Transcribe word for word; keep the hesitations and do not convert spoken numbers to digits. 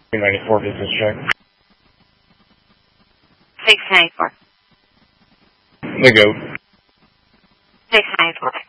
two ninety-four business check. six ninety-four. The goat. six ninety-four.